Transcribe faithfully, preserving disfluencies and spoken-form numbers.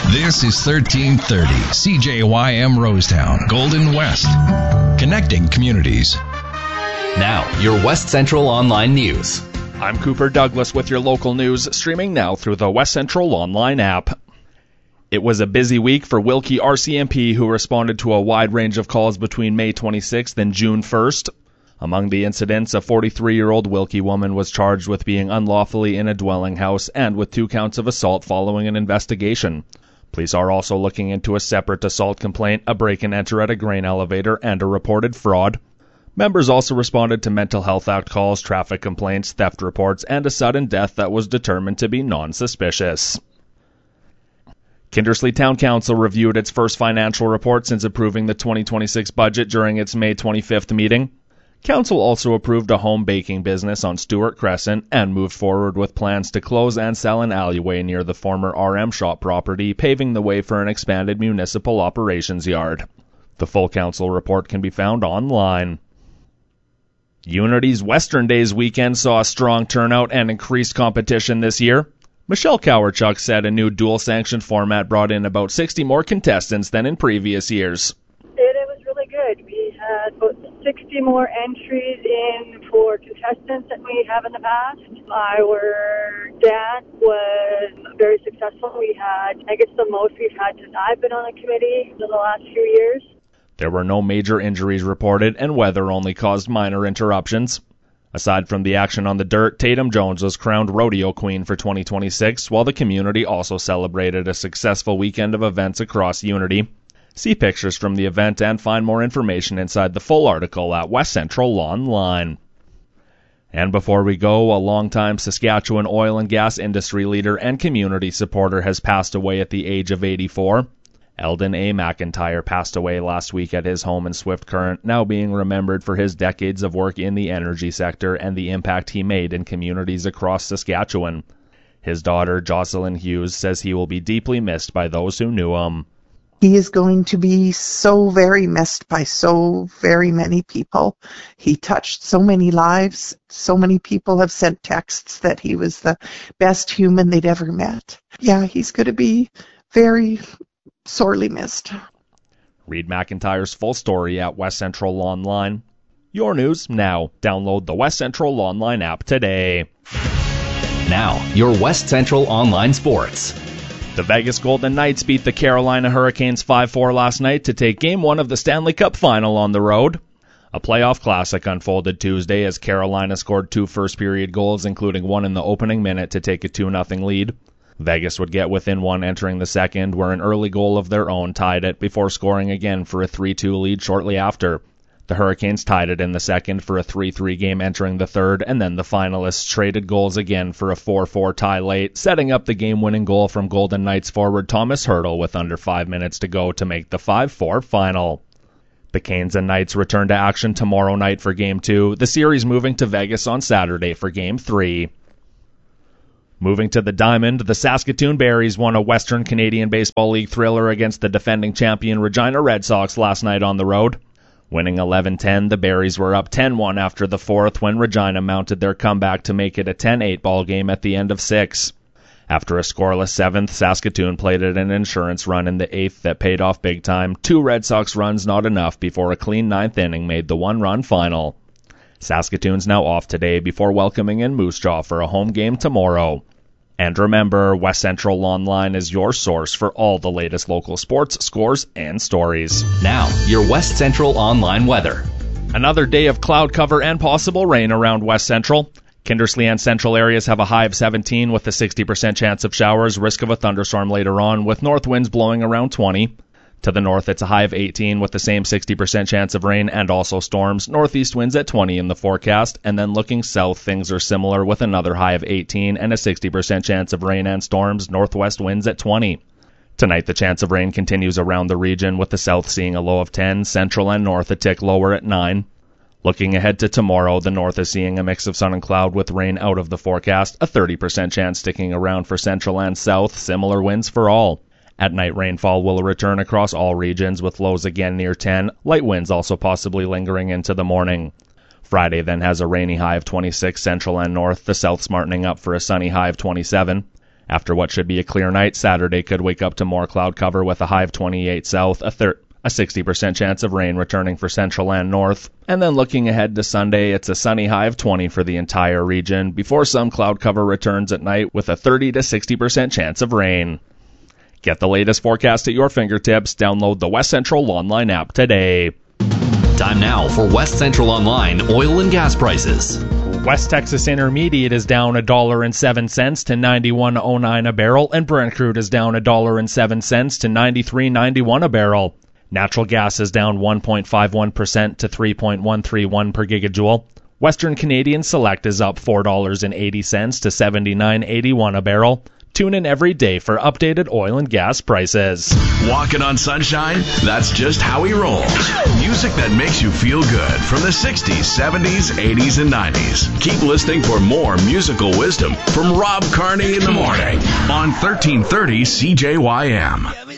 This is thirteen thirty C J Y M Rosetown, Golden West, connecting communities. Now, your West Central Online News. I'm Cooper Douglas with your local news, streaming now through the West Central Online app. It was a busy week for Wilkie R C M P, who responded to a wide range of calls between May twenty-sixth and June first. Among the incidents, a forty-three-year-old Wilkie woman was charged with being unlawfully in a dwelling house and with two counts of assault following an investigation. Police are also looking into a separate assault complaint, a break-and-enter at a grain elevator, and a reported fraud. Members also responded to Mental Health Act calls, traffic complaints, theft reports, and a sudden death that was determined to be non-suspicious. Kindersley Town Council reviewed its first financial report since approving the twenty twenty-six budget during its May twenty-fifth meeting. Council also approved a home baking business on Stewart Crescent and moved forward with plans to close and sell an alleyway near the former R M Shop property, paving the way for an expanded municipal operations yard. The full council report can be found online. Unity's Western Days weekend saw a strong turnout and increased competition this year. Michelle Cowerchuk said a new dual-sanctioned format brought in about sixty more contestants than in previous years. It, it was really good. We had about sixty more entries in for contestants than we have in the past. Our dance was very successful. We had, I guess, the most we've had since I've been on the committee in the last few years. There were no major injuries reported, and weather only caused minor interruptions. Aside from the action on the dirt, Tatum Jones was crowned Rodeo Queen for twenty twenty-six, while the community also celebrated a successful weekend of events across Unity. See pictures from the event and find more information inside the full article at West Central Online. And before we go, a longtime Saskatchewan oil and gas industry leader and community supporter has passed away at the age of eighty-four. Eldon A. McIntyre passed away last week at his home in Swift Current, now being remembered for his decades of work in the energy sector and the impact he made in communities across Saskatchewan. His daughter, Jocelyn Hughes, says he will be deeply missed by those who knew him. He is going to be so very missed by so very many people. He touched so many lives. So many people have sent texts that he was the best human they'd ever met. Yeah, he's going to be very sorely missed. Read McIntyre's full story at West Central Online. Your news now. Download the West Central Online app today. Now, your West Central Online Sports. The Vegas Golden Knights beat the Carolina Hurricanes five four last night to take Game one of the Stanley Cup Final on the road. A playoff classic unfolded Tuesday as Carolina scored two first-period goals, including one in the opening minute to take a two nothing lead. Vegas would get within one entering the second, where an early goal of their own tied it before scoring again for a three two lead shortly after. The Hurricanes tied it in the second for a three three game entering the third, and then the finalists traded goals again for a four four tie late, setting up the game-winning goal from Golden Knights forward Thomas Hertl with under five minutes to go to make the five four final. The Canes and Knights return to action tomorrow night for Game two, the series moving to Vegas on Saturday for Game three. Moving to the Diamond, the Saskatoon Berries won a Western Canadian Baseball League thriller against the defending champion Regina Red Sox last night on the road. Winning eleven ten, the Berries were up ten one after the fourth when Regina mounted their comeback to make it a ten eight ball game at the end of six. After a scoreless seventh, Saskatoon played at an insurance run in the eighth that paid off big time. Two Red Sox runs not enough before a clean ninth inning made the one-run final. Saskatoon's now off today before welcoming in Moose Jaw for a home game tomorrow. And remember, West Central Online is your source for all the latest local sports, scores, and stories. Now, your West Central Online weather. Another day of cloud cover and possible rain around West Central. Kindersley and central areas have a high of seventeen with a sixty percent chance of showers, risk of a thunderstorm later on, with north winds blowing around twenty. To the north, it's a high of eighteen with the same sixty percent chance of rain and also storms. Northeast winds at twenty in the forecast, and then looking south, things are similar with another high of eighteen and a sixty percent chance of rain and storms. Northwest winds at twenty. Tonight, the chance of rain continues around the region, with the south seeing a low of ten, central and north a tick lower at nine. Looking ahead to tomorrow, the north is seeing a mix of sun and cloud with rain out of the forecast, a thirty percent chance sticking around for central and south, similar winds for all. At night, rainfall will return across all regions with lows again near ten, light winds also possibly lingering into the morning. Friday then has a rainy high of twenty-six central and north, the south smartening up for a sunny high of twenty-seven. After what should be a clear night, Saturday could wake up to more cloud cover with a high of twenty-eight south, a third. A sixty percent chance of rain returning for central and north. And then looking ahead to Sunday, it's a sunny high of twenty for the entire region, before some cloud cover returns at night with a thirty to sixty percent chance of rain. Get the latest forecast at your fingertips. Download the West Central Online app today. Time now for West Central Online oil and gas prices. West Texas Intermediate is down one dollar and seven cents to ninety-one oh nine a barrel, and Brent crude is down one dollar and seven cents to ninety-three ninety-one a barrel. Natural gas is down one point five one percent to three point one three one per gigajoule. Western Canadian Select is up four dollars and eighty cents to seventy-nine eighty-one a barrel. Tune in every day for updated oil and gas prices. Walking on sunshine? That's just how he rolls. Music that makes you feel good from the sixties, seventies, eighties, and nineties. Keep listening for more musical wisdom from Rob Carney in the morning on thirteen thirty C J Y M.